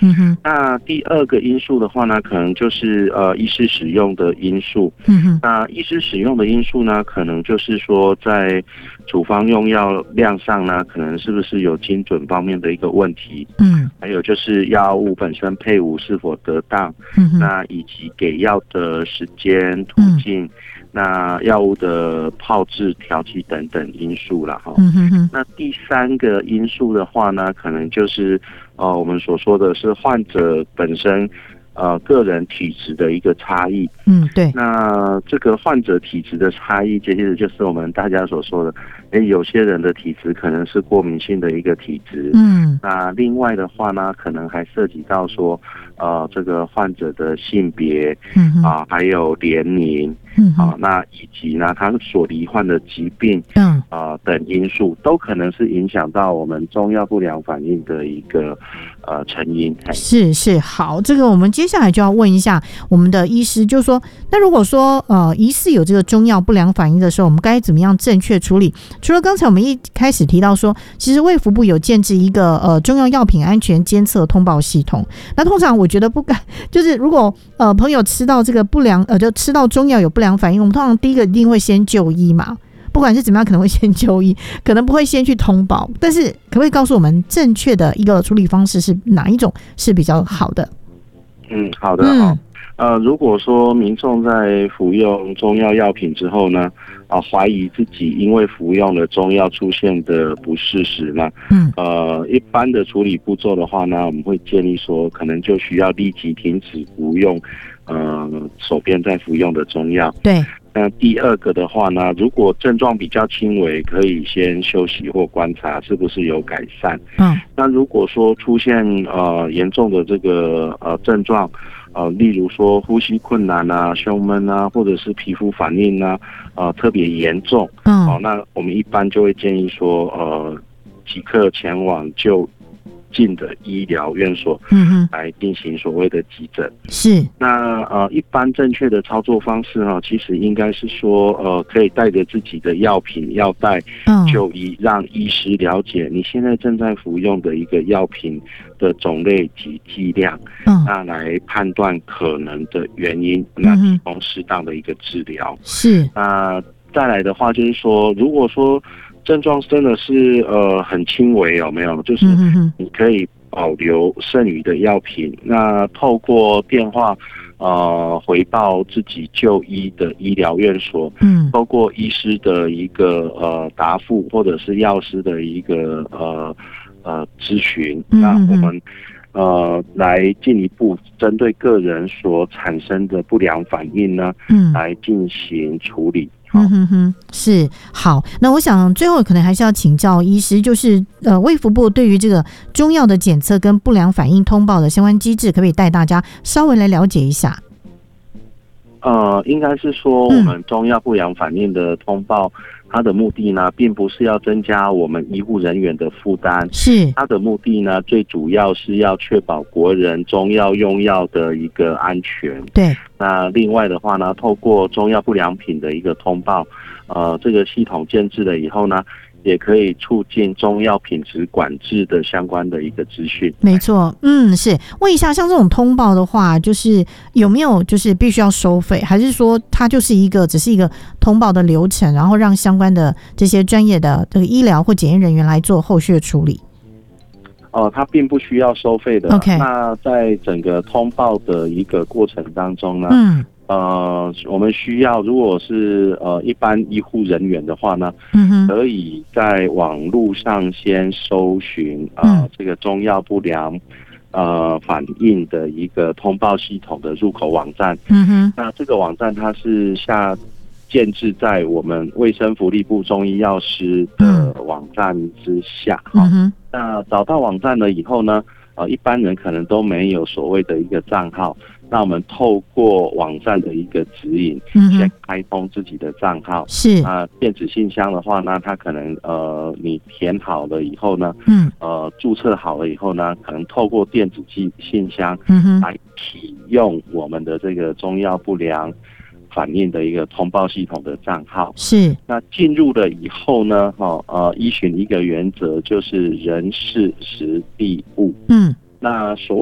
那第二个因素的话呢，可能就是医师使用的因素。那医师使用的因素呢，可能就是说在处方用药量上呢，可能是不是有精准方面的一个问题。还有就是药物本身配伍是否得当。那以及给药的时间、途径。那药物的泡制、调剂等等因素啦哈。那第三个因素的话呢，可能就是我们所说的是患者本身个人体质的一个差异。 对。 那这个患者体质的差异，其实就是我们大家所说的，有些人的体质可能是过敏性的一个体质。那另外的话呢，可能还涉及到说，这个患者的性别，还有年龄，那以及呢他所罹患的疾病，等因素，都可能是影响到我们中药不良反应的一个成因。 是好，这个我们接下来就要问一下我们的医师，就是说，那如果说疑似有这个中药不良反应的时候，我们该怎么样正确处理？除了刚才我们一开始提到说，其实卫福部有建置一个中药药品安全监测通报系统。那通常我觉得不敢，就是如果朋友吃到这个不良就吃到中药有不良反应，我们通常第一个一定会先就医嘛。不管是怎么样，可能会先就医，可能不会先去通报。但是可不可以告诉我们正确的一个处理方式是哪一种是比较好的？ 好的。如果说民众在服用中药药品之后呢，怀疑自己因为服用了中药出现的不适时呢，一般的处理步骤的话呢，我们会建议说，可能就需要立即停止服用手边在服用的中药。 对。 那第二个的话呢，如果症状比较轻微，可以先休息或观察是不是有改善。那如果说出现严重的这个症状，例如说呼吸困难啊、胸闷啊，或者是皮肤反应啊，特别严重，那我们一般就会建议说，即刻前往就近的医疗院所，来进行所谓的急诊。 是。 那一般正确的操作方式呢，其实应该是说，可以带着自己的药品药袋就医，让医师了解你现在正在服用的一个药品的种类及剂量，那来判断可能的原因，那提供适当的一个治疗。 是。 那再来的话，就是说，如果说症状真的是很轻微，有没有？就是你可以保留剩余的药品，那透过电话回报自己就医的医疗院所，透过医师的一个答复或者是药师的一个咨询，那我们来进一步针对个人所产生的不良反应呢，来进行处理。 是。好，那我想最后可能还是要请教医师，就是卫福部对于这个中药的检测跟不良反应通报的相关机制，可不可以带大家稍微来了解一下？ 应该是说我们中药不良反应的通报，它的目的呢，并不是要增加我们医护人员的负担， 是它的目的呢，最主要是要确保国人中药用药的一个安全。 对。 那另外的话呢，透过中药不良品的一个通报，这个系统建制了以后呢，也可以促进中药品质管制的相关的一个资讯。 没错。是。问一下，像这种通报的话，就是有没有就是必须要收费，还是说它就是只是一个通报的流程，然后让相关的这些专业的这个医疗或检验人员来做后续的处理？ 它并不需要收费的。 Okay. 那在整个通报的一个过程当中呢，我们需要，如果是一般医护人员的话呢，可以在网络上先搜寻这个中药不良反应的一个通报系统的入口网站。那这个网站它是建置在我们卫生福利部中医药师的网站之下。那找到网站了以后呢，一般人可能都没有所谓的一个账号，那我们透过网站的一个指引，先开通自己的账号。 是。 电子信箱的话呢，它可能你填好了以后呢，注册好了以后呢，可能透过电子信箱来启用我们的这个中药不良反应的一个通报系统的账号。 是。 那进入了以后呢，依循一个原则，就是人事时地物。那所